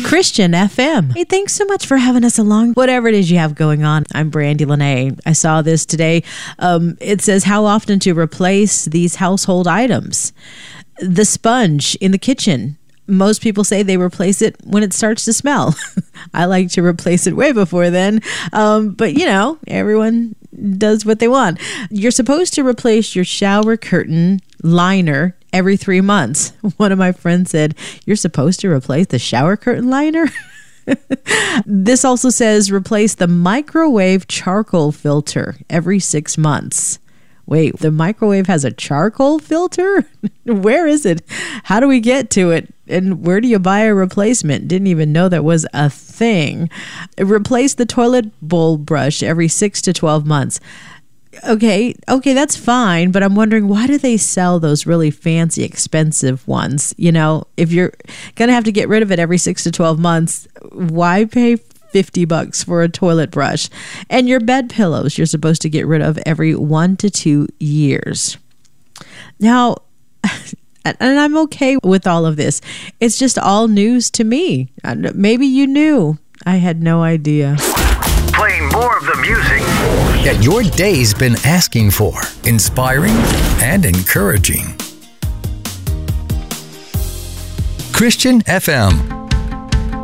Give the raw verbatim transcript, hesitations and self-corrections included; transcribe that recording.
Christian F M. Hey, thanks so much for having us along. Whatever it is you have going on, I'm Brandy Lene. I saw this today. Um, it says how often to replace these household items. The sponge in the kitchen. Most people say they replace it when it starts to smell. I like to replace it way before then. Um, but, you know, everyone does what they want. You're supposed to replace your shower curtain liner every three months. One of my friends said, you're supposed to replace the shower curtain liner? This also says replace the microwave charcoal filter every six months. Wait, the microwave has a charcoal filter? Where is it? How do we get to it? And where do you buy a replacement? Didn't even know that was a thing. Replace the toilet bowl brush every six to twelve months. Okay, okay, that's fine, but I'm wondering, why do they sell those really fancy, expensive ones? You know, if you're going to have to get rid of it every six to twelve months, why pay fifty bucks for a toilet brush? And your bed pillows, you're supposed to get rid of every one to two years. Now, and I'm okay with all of this. It's just all news to me. Maybe you knew. I had no idea. Playing more of the music that your day's been asking for. Inspiring and encouraging. Christian F M.